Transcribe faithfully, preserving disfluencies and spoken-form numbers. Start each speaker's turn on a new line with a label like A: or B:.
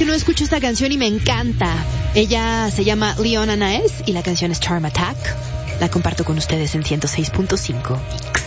A: que no escucho esta canción y me encanta. Ella se llama Leona Naes y la canción es Charm Attack. La comparto con ustedes en ciento seis punto cinco Mix.